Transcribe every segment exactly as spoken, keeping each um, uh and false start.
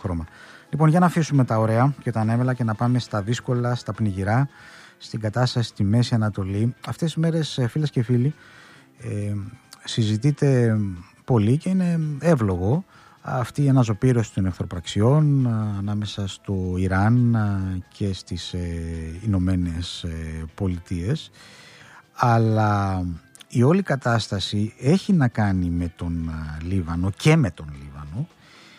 χρώμα. Λοιπόν, για να αφήσουμε τα ωραία και τα ανέμελα και να πάμε στα δύσκολα, στα πνιγυρά, στην κατάσταση στη Μέση Ανατολή. Αυτές τις μέρες, φίλες και φίλοι, ε, συζητείται πολύ και είναι εύλογο αυτή η αναζωπήρωση των εχθροπραξιών ανάμεσα στο Ιράν και στις ε, Ηνωμένες ε, Πολιτείες, αλλά η όλη κατάσταση έχει να κάνει με τον Λίβανο και με τον Λίβανο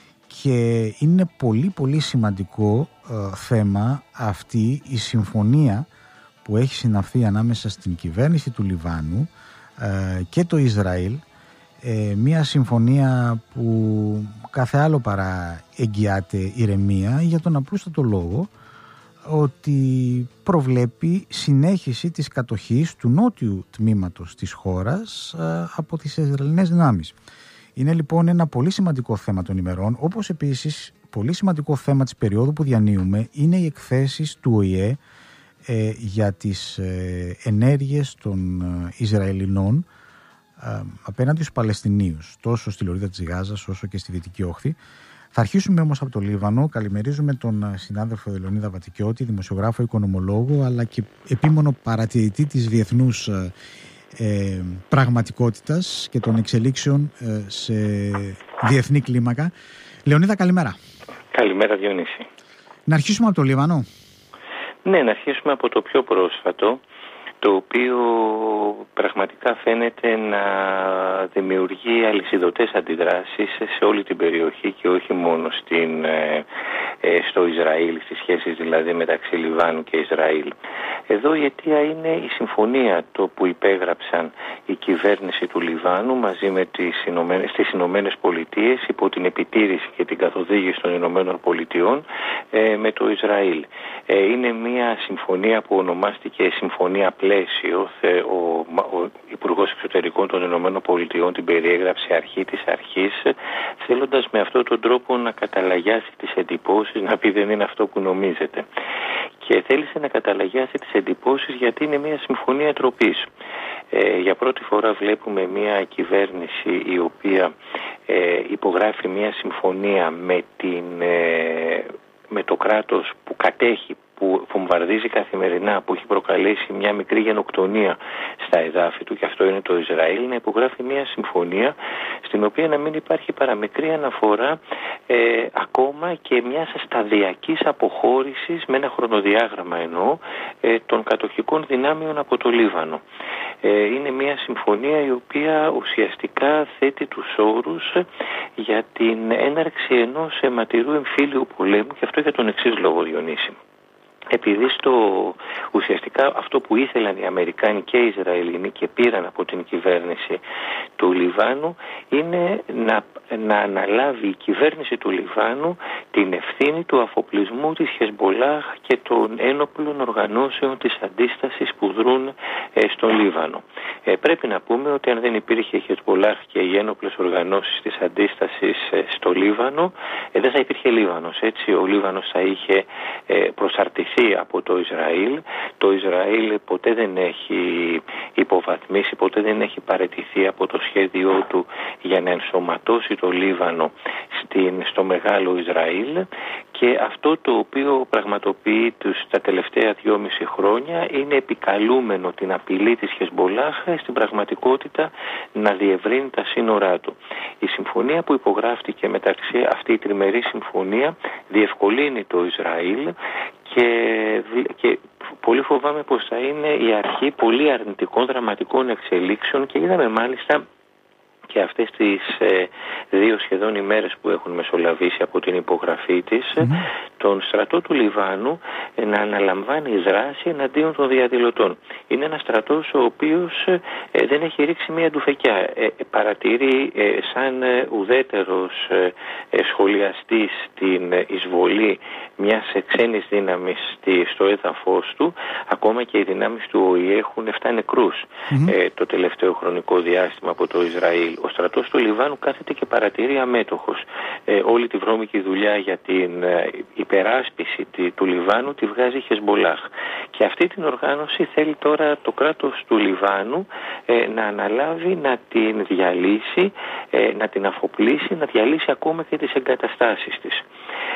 και είναι πολύ πολύ σημαντικό ε, θέμα αυτή η συμφωνία που έχει συναυθεί ανάμεσα στην κυβέρνηση του Λιβάνου ε, και το Ισραήλ, ε, μια συμφωνία που κάθε άλλο παρά εγγυάται ηρεμία για τον απλούστατο λόγο ότι προβλέπει συνέχιση της κατοχής του νότιου τμήματος της χώρας ε, από τις Ισραηλινές δυνάμεις. Είναι λοιπόν ένα πολύ σημαντικό θέμα των ημερών, όπως επίσης πολύ σημαντικό θέμα της περίοδου που διανύουμε είναι οι εκθέσεις του Ο Η Ε ε, για τις ε, ενέργειες των ε, Ισραηλινών ε, απέναντι στους Παλαιστινίους, τόσο στη λωρίδα της Γάζας όσο και στη Δυτική Όχθη. Θα αρχίσουμε όμως από το Λίβανο. Καλημερίζουμε τον συνάδελφο Λεωνίδα Βατικιώτη, δημοσιογράφο, οικονομολόγο, αλλά και επίμονο παρατηρητή της διεθνούς ε, ε, πραγματικότητας και των εξελίξεων ε, σε διεθνή κλίμακα. Λεωνίδα, καλημέρα. Καλημέρα, Διονύση. Να αρχίσουμε από το Λίβανο. Ναι, να αρχίσουμε από το πιο πρόσφατο, το οποίο πραγματικά φαίνεται να δημιουργεί αλυσιδωτές αντιδράσεις σε όλη την περιοχή και όχι μόνο στην, ε, στο Ισραήλ, στις σχέσεις δηλαδή μεταξύ Λιβάνου και Ισραήλ. Εδώ η αιτία είναι η συμφωνία το που υπέγραψαν η κυβέρνηση του Λιβάνου μαζί με τις Ηνωμένες, τις Ηνωμένες Πολιτείες υπό την επιτήρηση και την καθοδήγηση των Ηνωμένων Πολιτειών ε, με το Ισραήλ. Ε, είναι μια συμφωνία που ονομάστηκε Συμφωνία Πλαίσιο. Ο, ο Υπουργός Εξωτερικών των Ηνωμένων Πολιτειών την περιέγραψε αρχή της αρχής, θέλοντας με αυτόν τον τρόπο να καταλαγιάσει τις εντυπώσεις, να πει δεν είναι αυτό που νομίζετε. Και θέλησε να καταλαγιάσει τις εντυπώσεις γιατί είναι μια συμφωνία τροπής. Ε, για πρώτη φορά βλέπουμε μια κυβέρνηση η οποία ε, υπογράφει μια συμφωνία με, την, ε, με το κράτος που κατέχει, που βομβαρδίζει καθημερινά, που έχει προκαλέσει μια μικρή γενοκτονία στα εδάφη του, και αυτό είναι το Ισραήλ, να υπογράφει μια συμφωνία στην οποία να μην υπάρχει παραμικρή αναφορά ε, ακόμα και μιας σταδιακής αποχώρησης, με ένα χρονοδιάγραμμα εννοώ, ε, των κατοχικών δυνάμεων από το Λίβανο. Ε, είναι μια συμφωνία η οποία ουσιαστικά θέτει τους όρους για την έναρξη ενός αιματηρού εμφύλιου πολέμου, και αυτό για τον εξής λόγο, Διονύση. Επειδή στο, ουσιαστικά αυτό που ήθελαν οι Αμερικάνοι και οι Ισραηλινοί και πήραν από την κυβέρνηση του Λιβάνου είναι να, να αναλάβει η κυβέρνηση του Λιβάνου την ευθύνη του αφοπλισμού της Χεσμπολάχ και των ένοπλων οργανώσεων της αντίστασης που δρούν ε, στον Λίβανο. Ε, πρέπει να πούμε ότι αν δεν υπήρχε η Χεσμπολάχ και οι ένοπλες οργανώσεις της αντίστασης ε, στο Λίβανο, ε, δεν θα υπήρχε Λίβανος. Έτσι, ο Λίβανος θα είχε ε, προσαρτηθεί από το Ισραήλ. Το Ισραήλ ποτέ δεν έχει υποβαθμίσει, ποτέ δεν έχει παραιτηθεί από το σχέδιό του για να ενσωματώσει το Λίβανο στην, στο μεγάλο Ισραήλ, και αυτό το οποίο πραγματοποιεί τους, τα τελευταία δυόμιση χρόνια είναι επικαλούμενο την απειλή της Χεσμπολάχ στην πραγματικότητα να διευρύνει τα σύνορά του. Η συμφωνία που υπογράφτηκε μεταξύ, αυτή η τριμερή συμφωνία, διευκολύνει το Ισραήλ και, και πολύ φοβάμαι πως θα είναι η αρχή πολύ αρνητικών δραματικών εξελίξεων, και είδαμε μάλιστα και αυτές τις ε, δύο σχεδόν ημέρες που έχουν μεσολαβήσει από την υπογραφή της, mm-hmm. τον στρατό του Λιβάνου ε, να αναλαμβάνει δράση εναντίον των διαδηλωτών. Είναι ένας στρατός ο οποίος ε, δεν έχει ρίξει μία ντουφεκιά. Ε, παρατηρεί ε, σαν ε, ουδέτερος ε, ε, σχολιαστής την εισβολή μιας ξένης δύναμης στη, στο έδαφος του. Ακόμα και οι δυνάμεις του Ο Η Ε έχουν εφτά νεκρούς mm-hmm. ε, το τελευταίο χρονικό διάστημα από το Ισραήλ. Ο στρατός του Λιβάνου κάθεται και παρατηρεί αμέτωχος. Ε, όλη τη βρώμικη δουλειά για την ε, υπεράσπιση τη, του Λιβάνου τη βγάζει η Χεσμπολάχ. Και αυτή την οργάνωση θέλει τώρα το κράτος του Λιβάνου ε, να αναλάβει, να την διαλύσει, ε, να την αφοπλίσει, να διαλύσει ακόμα και τις εγκαταστάσεις της.